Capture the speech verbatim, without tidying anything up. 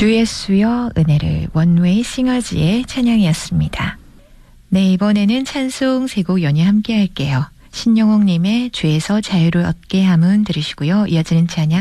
주 예수여 은혜를 원웨이 싱어즈의 찬양이었습니다. 네, 이번에는 찬송 세 곡 연이 함께 할게요. 신영옥님의 죄에서 자유를 얻게 함은 들으시고요. 이어지는 찬양